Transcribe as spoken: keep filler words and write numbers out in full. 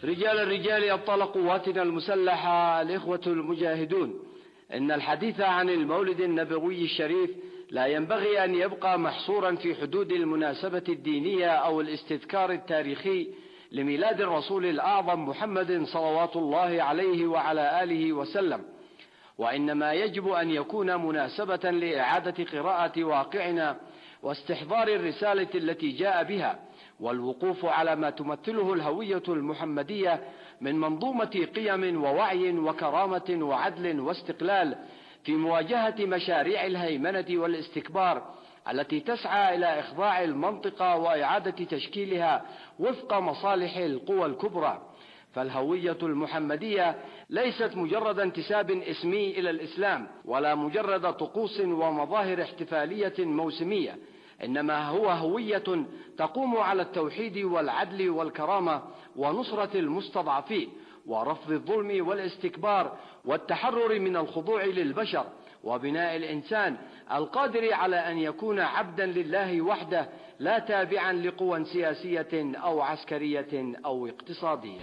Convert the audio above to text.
رجال الرجال أبطال قواتنا المسلحة، الإخوة المجاهدون، إن الحديث عن المولد النبوي الشريف لا ينبغي أن يبقى محصورا في حدود المناسبة الدينية أو الاستذكار التاريخي لميلاد الرسول الأعظم محمد صلوات الله عليه وعلى آله وسلم، وإنما يجب أن يكون مناسبة لإعادة قراءة واقعنا واستحضار الرسالة التي جاء بها، والوقوف على ما تمثله الهوية المحمدية من منظومة قيم ووعي وكرامة وعدل واستقلال في مواجهة مشاريع الهيمنة والاستكبار التي تسعى إلى إخضاع المنطقة وإعادة تشكيلها وفق مصالح القوى الكبرى. فالهوية المحمدية ليست مجرد انتساب اسمي إلى الإسلام ولا مجرد طقوس ومظاهر احتفالية موسمية، إنما هو هوية تقوم على التوحيد والعدل والكرامة ونصرة المستضعفين ورفض الظلم والاستكبار والتحرر من الخضوع للبشر وبناء الإنسان القادر على أن يكون عبدا لله وحده لا تابعا لقوى سياسية أو عسكرية أو اقتصادية.